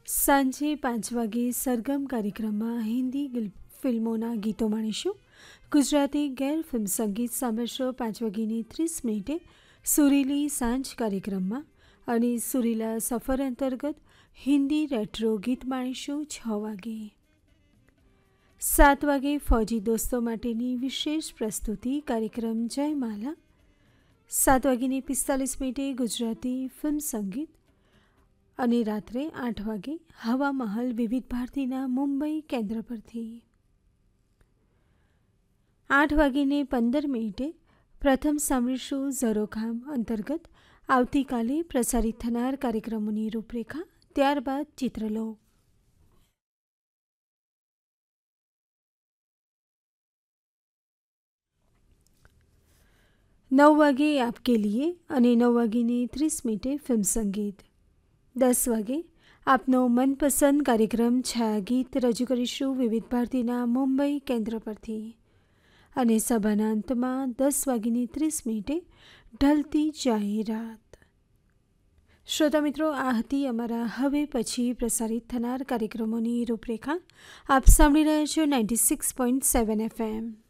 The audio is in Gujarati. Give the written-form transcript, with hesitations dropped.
સાંજે 5 વાગે સરગમ કાર્યક્રમમાં હિન્દી ફિલ્મોના ગીતો માણીશું. ગુજરાતી ગેર ફિલ્મ સંગીત સાંભળશો 5:30 સુરીલી સાંજ કાર્યક્રમમાં, અને સુરીલા સફર અંતર્ગત હિન્દી રેટ્રો ગીત માણીશું 6 વાગે. 7 વાગે ફૌજી દોસ્તો માટેની વિશેષ પ્રસ્તુતિ કાર્યક્રમ જયમાલા. 7:45 ગુજરાતી ફિલ્મ સંગીત, અને રાત્રે 8 વાગે હવા મહલ વિવિધ ભારતીના મુંબઈ કેન્દ્ર પરથી. 8:15 પ્રથમ સાંભળીશું ઝરોખામ અંતર્ગત આવતીકાલે પ્રસારિત થનાર કાર્યક્રમોની રૂપરેખા, ત્યારબાદ ચિત્રલોક. 9 વાગે આપકે લીએ અને 9:30 ફિલ્મ સંગીત. 10 વાગે આપનો મનપસંદ કાર્યક્રમ છાયાગીત રજૂ કરીશું વિવિધ ભારતીના મુંબઈ કેન્દ્ર પરથી. અને સભાના અંતમાં 10:30 ઢલતી જાય રાત. શ્રોતા મિત્રો, આ હતી અમારા હવે પછી પ્રસારિત થનાર કાર્યક્રમોની રૂપરેખા. આપ સાંભળી રહ્યા છો 96.7 FM.